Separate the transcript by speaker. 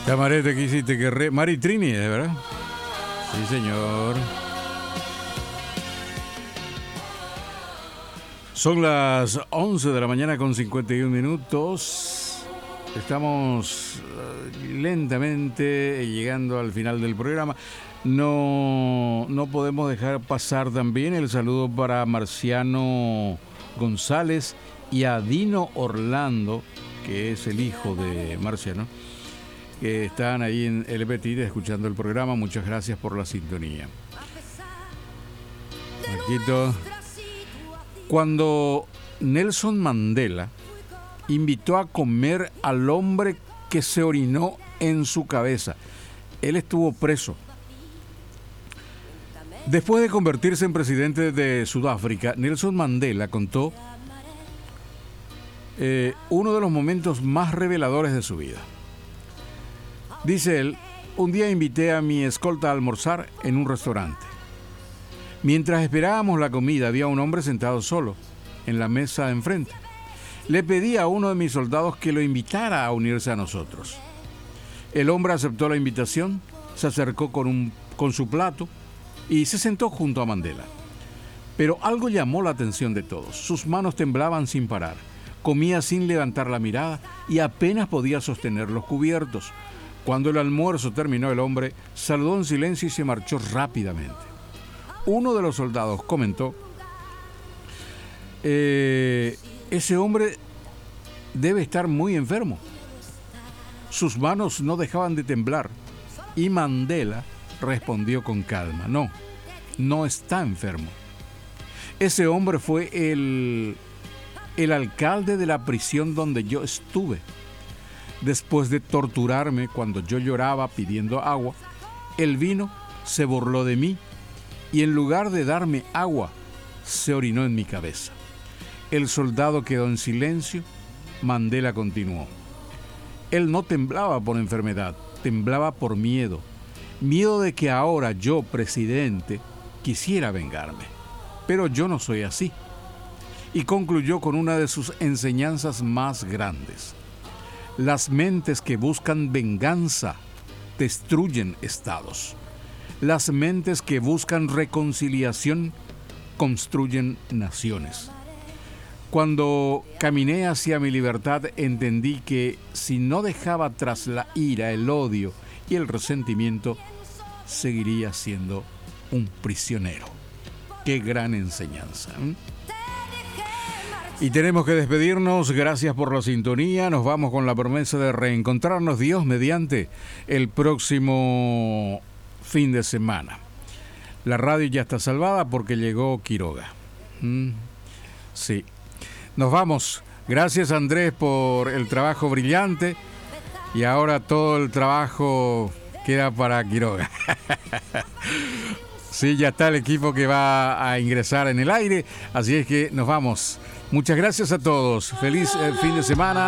Speaker 1: Camarete que hiciste que Mari Trini, ¿de verdad? Sí, señor. Son las 11 de la mañana con 51 minutos. Estamos lentamente llegando al final del programa. No podemos dejar pasar también el saludo para Marciano González y a Dino Orlando, que es el hijo de Marciano, que están ahí en El Petit escuchando el programa. Muchas gracias por la sintonía. Marquito. Cuando Nelson Mandela invitó a comer al hombre que se orinó en su cabeza, él estuvo preso. Después de convertirse en presidente de Sudáfrica, Nelson Mandela contó uno de los momentos más reveladores de su vida. Dice él: un día invité a mi escolta a almorzar en un restaurante. Mientras esperábamos la comida, había un hombre sentado solo en la mesa de enfrente. Le pedí a uno de mis soldados que lo invitara a unirse a nosotros. El hombre aceptó la invitación, se acercó con su plato y se sentó junto a Mandela. Pero algo llamó la atención de todos. Sus manos temblaban sin parar, comía sin levantar la mirada y apenas podía sostener los cubiertos. Cuando el almuerzo terminó, el hombre saludó en silencio y se marchó rápidamente. Uno de los soldados comentó: ese hombre debe estar muy enfermo. Sus manos no dejaban de temblar. Y Mandela respondió con calma: no está enfermo. Ese hombre fue el alcalde de la prisión donde yo estuve. Después de torturarme cuando yo lloraba pidiendo agua, él vino, se burló de mí y en lugar de darme agua, se orinó en mi cabeza. El soldado quedó en silencio. Mandela continuó: él no temblaba por enfermedad, temblaba por miedo. Miedo de que ahora yo, presidente, quisiera vengarme. Pero yo no soy así. Y concluyó con una de sus enseñanzas más grandes: las mentes que buscan venganza destruyen estados. Las mentes que buscan reconciliación construyen naciones. Cuando caminé hacia mi libertad, entendí que si no dejaba atrás la ira, el odio y el resentimiento, seguiría siendo un prisionero. ¡Qué gran enseñanza! Y tenemos que despedirnos. Gracias por la sintonía. Nos vamos con la promesa de reencontrarnos, Dios mediante, el próximo fin de semana. La radio ya está salvada porque llegó Quiroga. Sí. Nos vamos. Gracias, Andrés, por el trabajo brillante. Y ahora todo el trabajo queda para Quiroga. Sí, ya está el equipo que va a ingresar en el aire. Así es que nos vamos. Muchas gracias a todos. Feliz fin de semana.